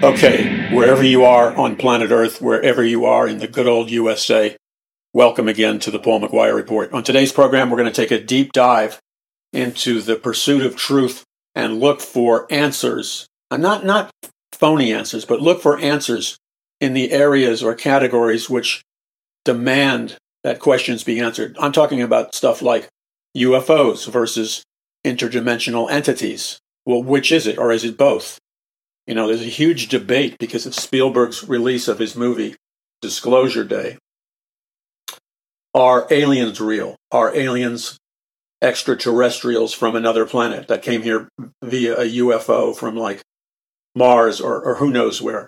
Okay, wherever you are on planet Earth, wherever you are in the good old USA, welcome again to the Paul McGuire Report. On today's program, we're going to take a deep dive into the pursuit of truth and look for answers, not phony answers, but look for answers in the areas or categories which demand that questions be answered. I'm talking about stuff like UFOs versus interdimensional entities. Well, which is it, or is it both? You know, there's a huge debate because of Spielberg's release of his movie, Disclosure Day. Are aliens real? Are aliens extraterrestrials from another planet that came here via a UFO from like Mars or who knows where?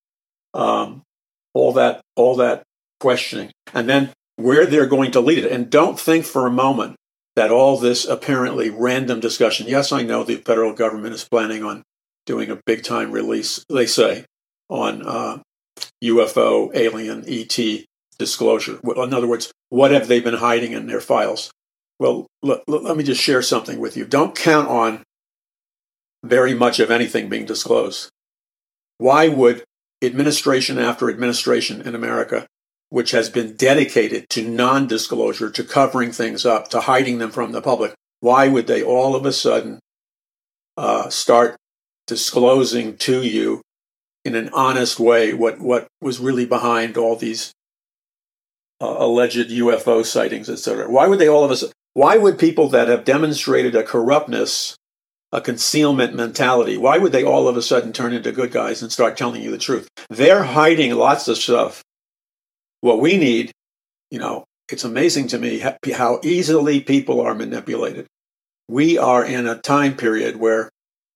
All that questioning. And then where they're going to lead it. And don't think for a moment that all this apparently random discussion, yes, I know the federal government is planning on doing a big-time release, they say, on UFO, alien, ET disclosure. In other words, what have they been hiding in their files? Well, let me just share something with you. Don't count on very much of anything being disclosed. Why would administration after administration in America, which has been dedicated to non-disclosure, to covering things up, to hiding them from the public, why would they all of a sudden start disclosing to you in an honest way what was really behind all these alleged UFO sightings, etc.? Why would they all of us? Why would people that have demonstrated a corruptness, a concealment mentality, why would they all of a sudden turn into good guys and start telling you the truth? They're hiding lots of stuff. What we need, you know, it's amazing to me how easily people are manipulated. We are in a time period where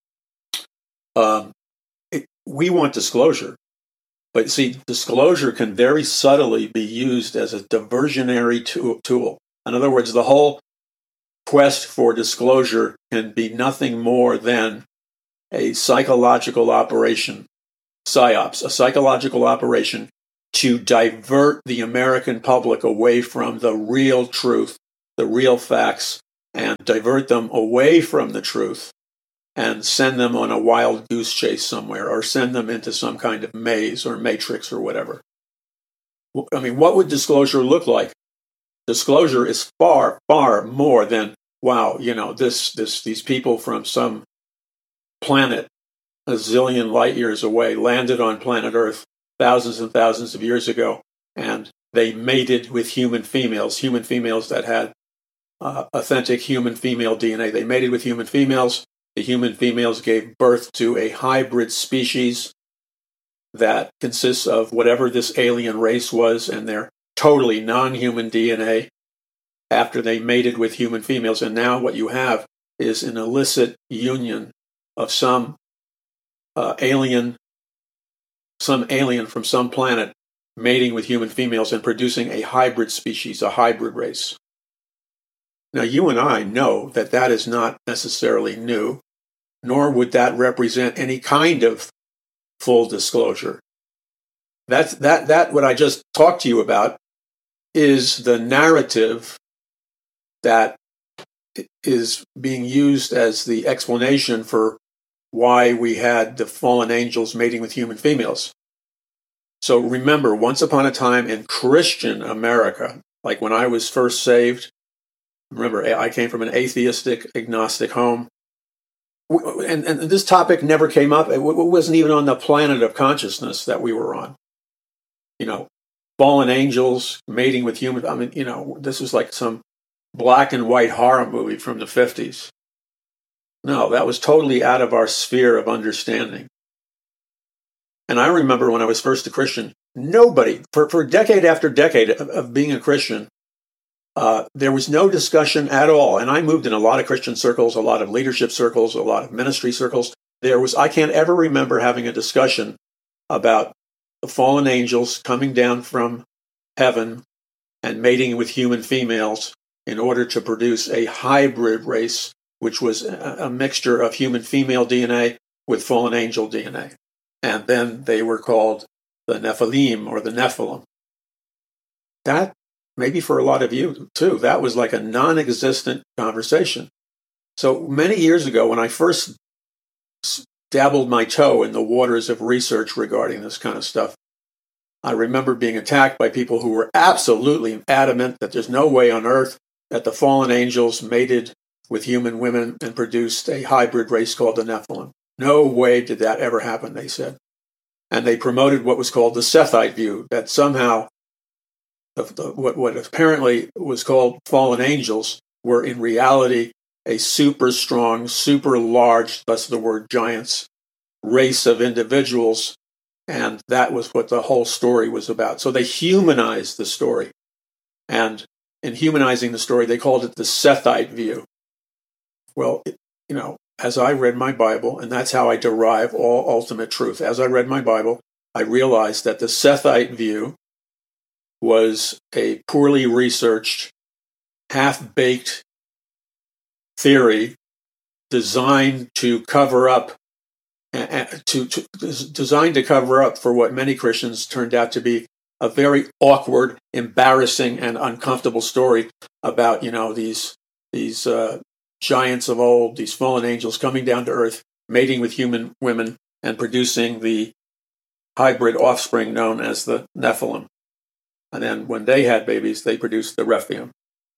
we want disclosure, but see, disclosure can very subtly be used as a diversionary tool. In other words, the whole quest for disclosure can be nothing more than a psychological operation, psyops, a psychological operation to divert the American public away from the real truth, the real facts, and divert them away from the truth and send them on a wild goose chase somewhere, or send them into some kind of maze or matrix or whatever. I mean, what would disclosure look like? Disclosure is far, far more than, wow, you know, these people from some planet a zillion light years away landed on planet Earth thousands and thousands of years ago, and they mated with human females that had authentic human female DNA. They mated with human females. The human females gave birth to a hybrid species that consists of whatever this alien race was and their totally non-human DNA after they mated with human females. And now what you have is an illicit union of some alien from some planet mating with human females and producing a hybrid species, a hybrid race. Now, you and I know that that is not necessarily new, nor would that represent any kind of full disclosure. That what I just talked to you about is the narrative that is being used as the explanation for why we had the fallen angels mating with human females. So remember, once upon a time in Christian America, like when I was first saved, remember, I came from an atheistic, agnostic home. And this topic never came up. It wasn't even on the planet of consciousness that we were on. You know, fallen angels mating with humans. I mean, you know, this was like some black and white horror movie from the 50s. No, that was totally out of our sphere of understanding. And I remember when I was first a Christian, nobody, for decade after decade of being a Christian, there was no discussion at all. And I moved in a lot of Christian circles, a lot of leadership circles, a lot of ministry circles. I can't ever remember having a discussion about the fallen angels coming down from heaven and mating with human females in order to produce a hybrid race, which was a mixture of human female DNA with fallen angel DNA. And then they were called the Nephilim or the Nephilim. That, maybe for a lot of you too, that was like a non-existent conversation. So many years ago, when I first dabbled my toe in the waters of research regarding this kind of stuff. I remember being attacked by people who were absolutely adamant that there's no way on earth that the fallen angels mated with human women and produced a hybrid race called the Nephilim. No way did that ever happen, they said. And they promoted what was called the Sethite view, that somehow what apparently was called fallen angels were in reality a super strong, super large, thus the word giants, race of individuals. And that was what the whole story was about. So they humanized the story. And in humanizing the story, they called it the Sethite view. Well, as I read my Bible, and that's how I derive all ultimate truth. As I read my Bible, I realized that the Sethite view was a poorly researched, half-baked theory designed to cover up designed to cover up for what many Christians turned out to be a very awkward, embarrassing, and uncomfortable story about, these giants of old, these fallen angels coming down to earth, mating with human women, and producing the hybrid offspring known as the Nephilim. And then when they had babies, they produced the Rephaim.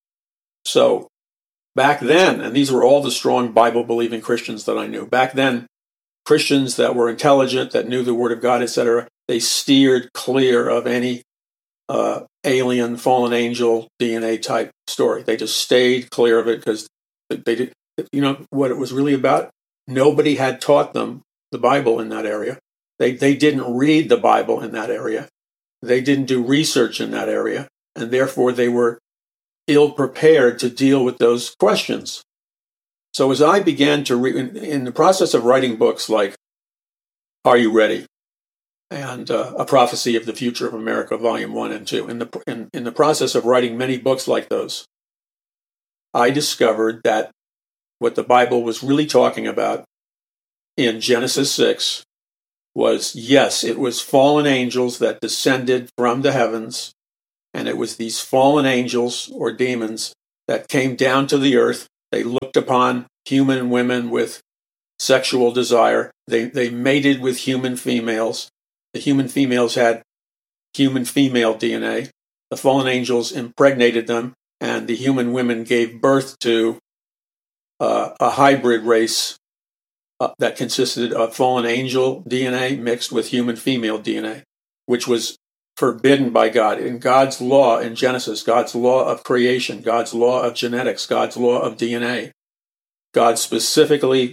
So back then, and these were all the strong Bible-believing Christians that I knew, back then, Christians that were intelligent, that knew the Word of God, etc., they steered clear of any alien, fallen angel, DNA type story. They just stayed clear of it because they did. What it was really about? Nobody had taught them the Bible in that area. They didn't read the Bible in that area. They didn't do research in that area, and therefore they were ill-prepared to deal with those questions. So as I began to in the process of writing books like Are You Ready? And A Prophecy of the Future of America, Volume 1 and 2, in the process of writing many books like those, I discovered that what the Bible was really talking about in Genesis 6 was, yes, it was fallen angels that descended from the heavens, and it was these fallen angels or demons that came down to the earth. They looked upon human women with sexual desire. They mated with human females. The human females had human female DNA. The fallen angels impregnated them, and the human women gave birth to a hybrid race that consisted of fallen angel DNA mixed with human female DNA, which was forbidden by God. In God's law in Genesis, God's law of creation, God's law of genetics, God's law of DNA, God specifically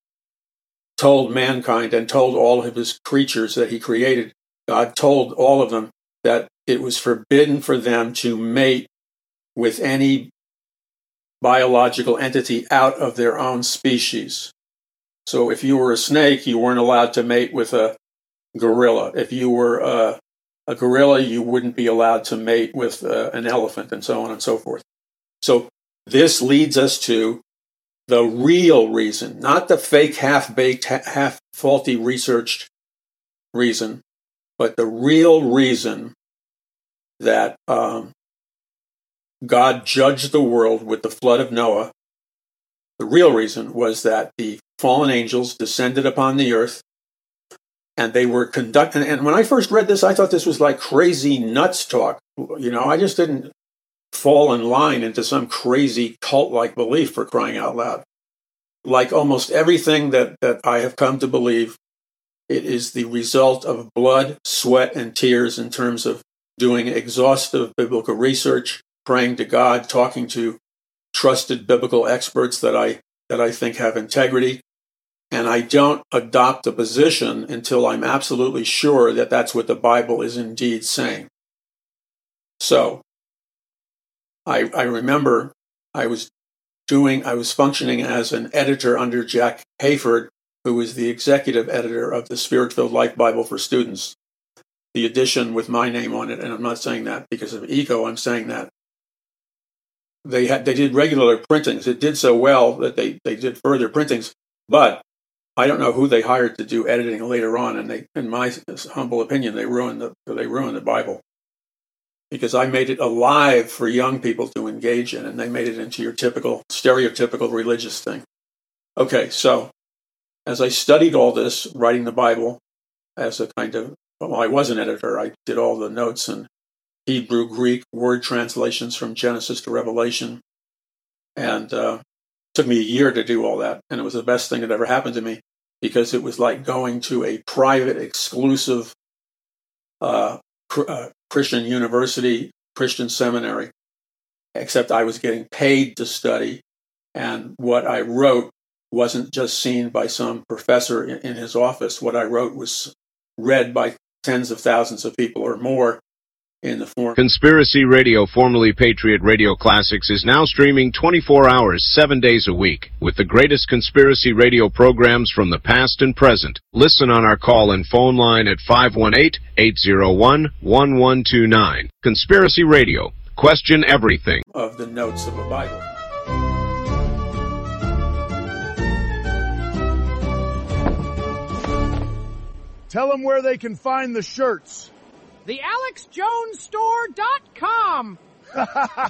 told mankind and told all of his creatures that he created, God told all of them that it was forbidden for them to mate with any biological entity out of their own species. So if you were a snake, you weren't allowed to mate with a gorilla. If you were a gorilla, you wouldn't be allowed to mate with an elephant, and so on and so forth. So this leads us to the real reason, not the fake, half-baked, half-faulty researched reason, but the real reason that God judged the world with the flood of Noah. The real reason was that the fallen angels descended upon the earth, and they were conducting. And when I first read this, I thought this was like crazy nuts talk. I just didn't fall in line into some crazy cult-like belief, for crying out loud. Like almost everything that I have come to believe, it is the result of blood, sweat, and tears in terms of doing exhaustive biblical research, praying to God, talking to trusted biblical experts that I think have integrity. And I don't adopt a position until I'm absolutely sure that that's what the Bible is indeed saying. So I remember I was functioning as an editor under Jack Hayford, who was the executive editor of the Spirit-Filled Life Bible for Students, the edition with my name on it. And I'm not saying that because of ego. I'm saying that they did regular printings. It did so well that they did further printings, but I don't know who they hired to do editing later on. And in my humble opinion, they ruined the Bible, because I made it alive for young people to engage in, and they made it into your typical, stereotypical religious thing. Okay, so as I studied all this, writing the Bible as a kind of, well, I was an editor. I did all the notes and Hebrew, Greek, word translations from Genesis to Revelation. And it took me a year to do all that. And it was the best thing that ever happened to me because it was like going to a private, exclusive Christian university, Christian seminary, except I was getting paid to study. And what I wrote wasn't just seen by some professor in his office. What I wrote was read by tens of thousands of people or more in the form. Conspiracy Radio, formerly Patriot Radio Classics, is now streaming 24 hours, 7 days a week, with the greatest conspiracy radio programs from the past and present. Listen on our call and phone line at 518-801-1129. Conspiracy Radio. Question everything. Of the notes of a Bible. Tell them where they can find the shirts. TheAlexJonesStore.com